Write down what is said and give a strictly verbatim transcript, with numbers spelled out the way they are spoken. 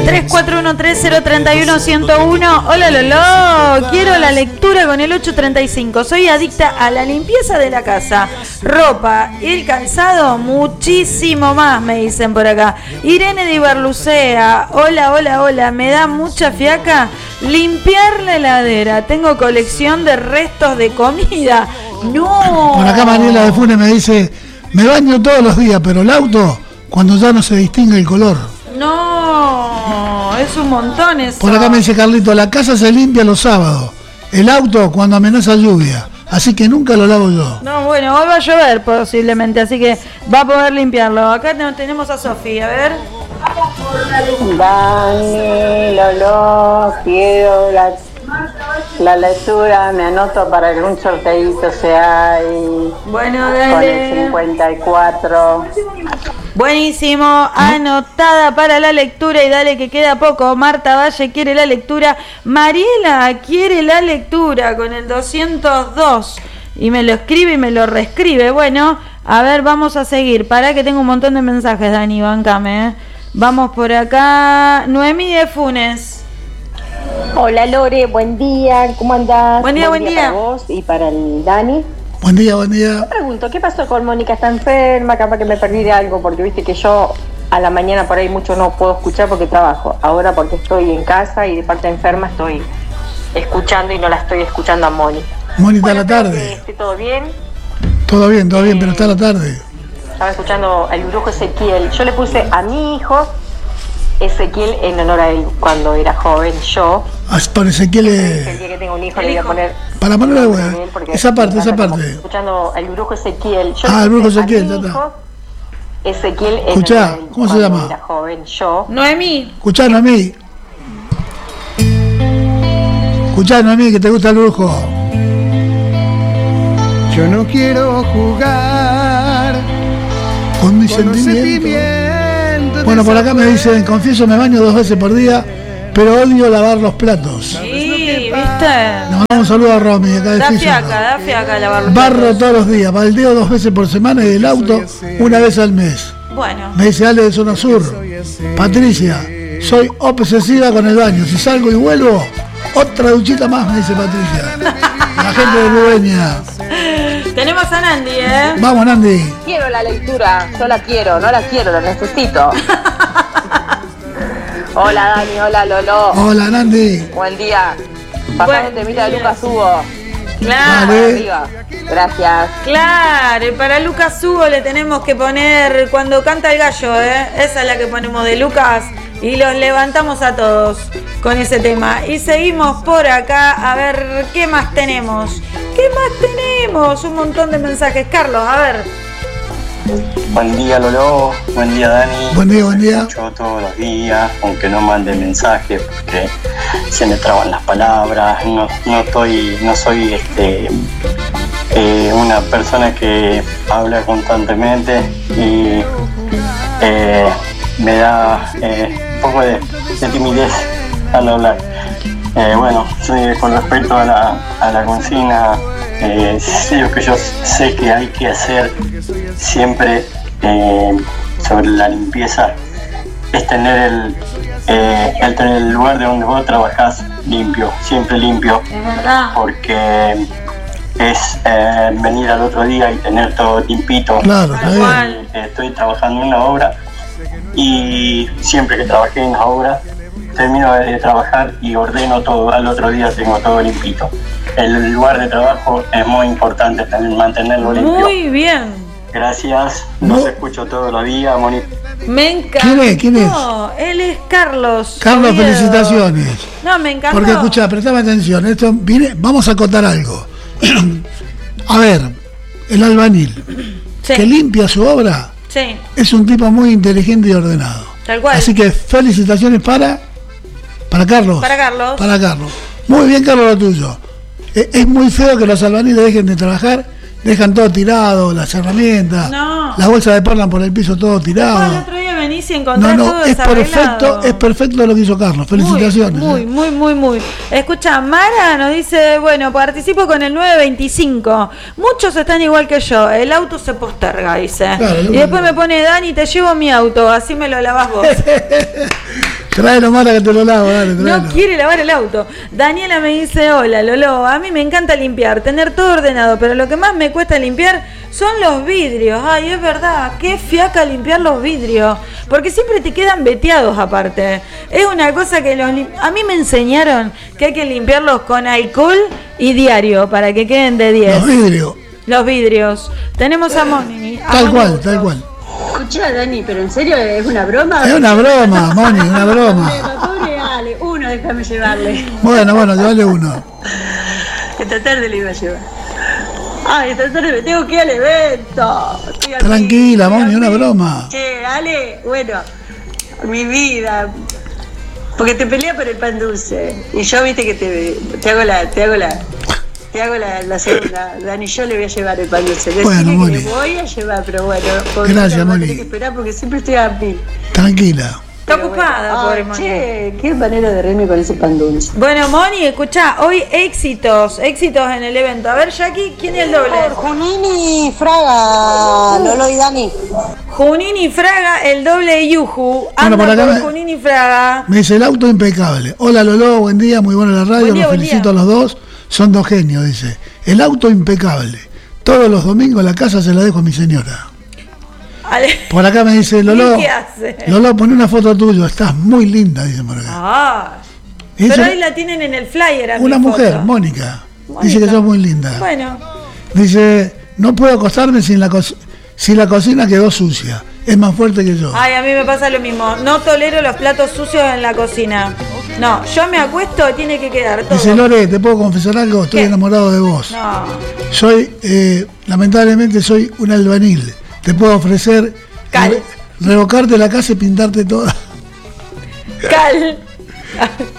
tres cuatro uno tres cero tres uno uno cero uno. Hola Lolo, quiero la lectura con el ocho treinta y cinco. Soy adicta a la limpieza de la casa, ropa y el calzado, muchísimo más, me dicen por acá. Irene de Ibarlucea, hola, hola, hola, me da mucha fiaca limpiar la heladera. Tengo colección de restos de comida. No. Por acá Mariela de Funes me dice, me baño todos los días, pero el auto, cuando ya no se distingue el color. No, es un montón eso. Por acá me dice Carlito, la casa se limpia los sábados, el auto cuando amenaza lluvia, así que nunca lo lavo yo. No, bueno, hoy va a llover posiblemente, así que va a poder limpiarlo. Acá tenemos a Sofía, a ver. Dani, Lolo, quiero la, la lectura, me anoto para algún sorteito se hay. Bueno, dale. Con el cincuenta y cuatro. Buenísimo, anotada para la lectura y dale que queda poco. Marta Valle quiere la lectura, Mariela quiere la lectura con el doscientos dos y me lo escribe y me lo reescribe. Bueno, a ver, vamos a seguir. Para que tengo un montón de mensajes, Dani, bancame, ¿eh? Vamos por acá. Noemí de Funes. Hola Lore, buen día, ¿cómo andás? Buen día, buen, buen día. día. Para vos y para el Dani. Buen día, buen día. Me pregunto, ¿qué pasó con Mónica? ¿Está enferma? Capaz que me perdí de algo, porque viste que yo a la mañana por ahí mucho no puedo escuchar porque trabajo. Ahora porque estoy en casa y de parte enferma estoy escuchando y no la estoy escuchando a Mónica. Mónica, bueno, a la tarde. ¿Estoy todo bien? Todo bien, todo eh, bien, pero está a la tarde. Estaba escuchando el brujo Ezequiel. Yo le puse a mi hijo Ezequiel en honor a él cuando era joven, yo. Ah, para Ezequiel es... El día que tengo un hijo le voy a poner... Para ponerle bueno, esa parte, esa parte. Escuchando el brujo Ezequiel. Yo ah, el brujo Ezequiel, ya está. Ezequiel en Escuchá, ¿cómo se llama? Era joven, yo. Noemí. Escuchá, Noemí. Escuchá, Noemí, que te gusta el brujo. Yo no quiero jugar con mis con sentimientos. sentimientos. Bueno, por acá me dicen, confieso, me baño dos veces por día, pero odio lavar los platos. Sí, ¿viste? Le mandamos un saludo a Romy, acá de Da Física. fiaca, da fiaca lavar los Barro platos. todos los días, baldeo dos veces por semana y el auto una vez al mes. Bueno. Me dice Ale de Zona Sur. Patricia, soy obsesiva con el baño. Si salgo y vuelvo, otra duchita más, me dice Patricia. La gente de Lubeña. Tenemos a Nandi, ¿eh? Vamos, Nandi. Quiero la lectura, yo la quiero, no la quiero, la necesito. Hola Dani, hola Lolo. Hola Nandi. Buen día. Pasame el temita de Lucas Hugo. Claro. Arriba. Gracias. Claro, y para Lucas Hugo le tenemos que poner cuando canta el gallo, ¿eh? Esa es la que ponemos de Lucas y los levantamos a todos con ese tema. Y seguimos por acá a ver qué más tenemos. ¿Qué más tenemos? Un montón de mensajes. Carlos, a ver. Buen día Lolo, buen día Dani. Buen día, buen día. Yo todos los días, aunque no mande mensajes porque se me traban las palabras, no, no estoy, no soy este eh, una persona que habla constantemente y eh, me da eh, un poco de, de timidez al hablar. Eh, bueno, sí, con respecto a la, a la consigna, eh, sí, lo que yo sé que hay que hacer siempre eh, sobre la limpieza es tener el, eh, el tener el lugar de donde vos trabajás limpio, siempre limpio, Es verdad. porque es eh, venir al otro día y tener todo limpito. Claro, eh, estoy trabajando en una obra y siempre que trabajé en la obra termino de trabajar y ordeno todo, al otro día tengo todo limpito. El lugar de trabajo es muy importante tener, mantenerlo limpio. Muy bien. Gracias, los escucho todos los días, Mónica. Me encantó. ¿Quién es? ¿Quién es? Él es Carlos. Carlos, Oviedo. felicitaciones. No, me encantó. Porque escucha, prestame atención, esto viene, vamos a contar algo. A ver, el albañil Sí. que limpia su obra Sí, es un tipo muy inteligente y ordenado. tal cual. Así que felicitaciones para para Carlos. Para Carlos. Para Carlos. Muy bien, Carlos, lo tuyo. Es, es muy feo que los albañiles dejen de trabajar, dejan todo tirado, las herramientas, No. las bolsas de perlan por el piso todo Después tirado. el otro día venís y encontrás No, no, todo es desarreglado. perfecto, es perfecto lo que hizo Carlos. Felicitaciones. Muy, eh. muy, muy, muy. Escucha, Mara nos dice, bueno, participo con el nueve veinticinco. Muchos están igual que yo. El auto se posterga, dice. Claro, y después me pone, Dani, te llevo mi auto, así me lo lavas vos. Tráelo, Mara, que te lo lavo, dale, tráelo. No quiere lavar el auto. Daniela me dice, hola Lolo, a mí me encanta limpiar, tener todo ordenado, pero lo que más me cuesta limpiar son los vidrios. Ay, es verdad, qué fiaca limpiar los vidrios, porque siempre te quedan veteados aparte. Es una cosa que los a mí me enseñaron que hay que limpiarlos con alcohol y diario para que queden de diez. Los vidrios. Los vidrios. Tenemos a Moni. A Tal Moni cual, Busto. tal cual. Escuchá, Dani, pero en serio, ¿es una broma? Es una broma, Moni, una broma. Pobre Ale, uno déjame llevarle. Bueno, bueno, llévale uno. Esta tarde le iba a llevar. Ay, esta tarde me tengo que ir al evento. Estoy al Tranquila, fin, Moni, estoy una al fin. broma. Che, Ale, bueno, mi vida. Porque te peleas por el pan dulce. Y yo, viste que te, te hago la... Te hago la Te hago la, la segunda, Dani, yo le voy a llevar el pan dulce. Decirle Bueno, que Moni. le voy a llevar, pero bueno, Gracias, Moni. Tengo que esperar porque siempre estoy a mil. Tranquila. Está ocupada, pobre Ay, Moni. che, qué manera de reírme con ese pan dulce. Bueno, Moni, escuchá, hoy éxitos, éxitos en el evento. A ver, Jackie, ¿quién es el doble? Junini, Fraga, Lolo y Dani. Junini Fraga, el doble de Yuju. Anda Bueno, por acá por me- Junini Fraga. Me dice el auto impecable. Hola Lolo, buen día, muy buena la radio, Buen día, los buen felicito día. a los dos. Son dos genios, dice. El auto impecable. Todos los domingos la casa se la dejo a mi señora. Ale- Por acá me dice Lolo. ¿Y qué hace? Lolo, pon una foto tuya, estás muy linda, dice por acá. Ah, Y dice, pero ahí la tienen en el flyer. a mi una mujer, foto. Mónica. Mónica. Dice que sos muy linda. Bueno, Dice, no puedo acostarme sin la, co- si la cocina quedó sucia. Es más fuerte que yo. ay, a mí me pasa lo mismo. No tolero los platos sucios en la cocina. No, yo me acuesto y tiene que quedar todo. Dice Lore, ¿te puedo confesar algo? Estoy ¿Qué? enamorado de vos. No. Soy, eh, lamentablemente soy un albañil. Te puedo ofrecer Cal. re- revocarte la casa y pintarte toda. Cal.